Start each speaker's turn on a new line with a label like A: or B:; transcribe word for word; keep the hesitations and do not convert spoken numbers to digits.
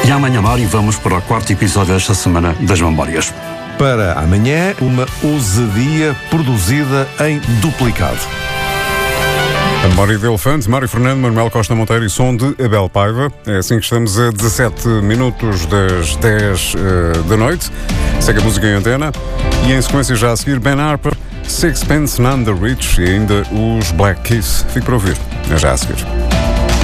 A: E amanhã, Mário, vamos para o quarto episódio desta Semana das Memórias.
B: Para amanhã, uma ousadia produzida em duplicado.
C: A memória de elefante, Mário Fernando, Manuel Costa Monteiro e som de Abel Paiva. É assim que estamos a dezassete minutos das dez uh, da noite. Segue a música em antena. E em sequência já a seguir Ben Harper, Sixpence None the Rich e ainda os Black Keys. Fique para ouvir. É já a seguir.